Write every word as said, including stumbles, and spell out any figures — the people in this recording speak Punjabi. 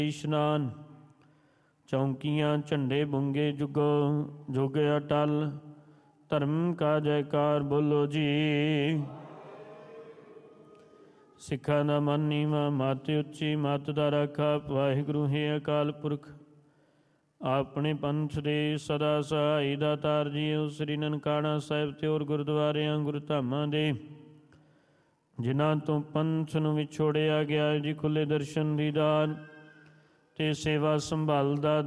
ਇਸ਼ਨਾਨ ਚੌਂਕੀਆਂ ਝੰਡੇ ਬੁੰਗੇ ਜੁਗੋ ਜੁਗ ਅਟਲ ਧਰਮ ਕਾ ਜੈਕਾਰ ਬੋਲੋ ਜੀ। ਸਿੱਖਾਂ ਦਾ ਮਨ ਨੀਵਾਂ ਮੱਤ ਉੱਚੀ ਮੱਤ ਦਾ ਰਾਖਾ ਵਾਹਿਗੁਰੂ ਹੈ ਅਕਾਲ ਪੁਰਖ। ਆਪਣੇ ਪੰਥ ਦੇ ਸਦਾ ਸਹਾਈ ਦਾਤਾਰ ਜੀਓ ਸ੍ਰੀ ਨਨਕਾਣਾ ਸਾਹਿਬ ਤੇ ਹੋਰ ਗੁਰਦੁਆਰਿਆਂ ਗੁਰਧਾਮਾਂ ਦੇ ਜਿਨ੍ਹਾਂ ਤੋਂ ਪੰਥ ਨੂੰ ਵਿਛੋੜਿਆ ਗਿਆ ਜੀ ਖੁੱਲੇ ਦਰਸ਼ਨ ਦੀਦਾਰ ਤੇ ਸੇਵਾ ਸੰਭਾਲ ਦਾ